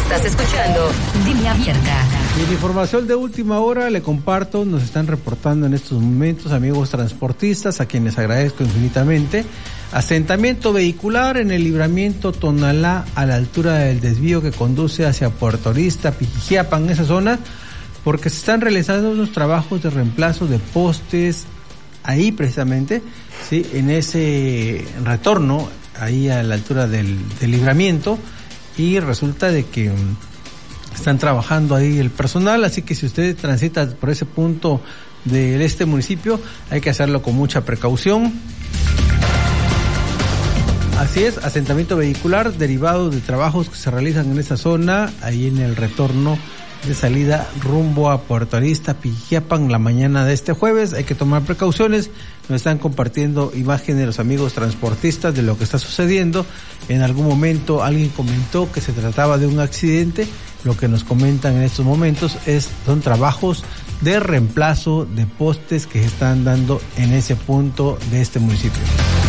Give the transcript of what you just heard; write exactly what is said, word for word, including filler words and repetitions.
Estás escuchando Línea Abierta. Y en información de última hora le comparto, nos están reportando en estos momentos amigos transportistas, a quienes agradezco infinitamente, asentamiento vehicular en el libramiento Tonalá a la altura del desvío que conduce hacia Puerto Arista, Pijijiapan, en esa zona, porque se están realizando unos trabajos de reemplazo de postes ahí precisamente, sí, en ese retorno, ahí a la altura del, del libramiento, y resulta de que um, están trabajando ahí el personal, así que si usted transita por ese punto de este municipio, hay que hacerlo con mucha precaución. Así es, asentamiento vehicular derivado de trabajos que se realizan en esa zona, ahí en el retorno de salida rumbo a Puerto Arista, Pijijiapan, la mañana de este jueves. Hay que tomar precauciones. Nos están compartiendo imágenes los amigos transportistas de lo que está sucediendo. En algún momento alguien comentó que se trataba de un accidente. Lo que nos comentan en estos momentos es son trabajos de reemplazo de postes que se están dando en ese punto de este municipio.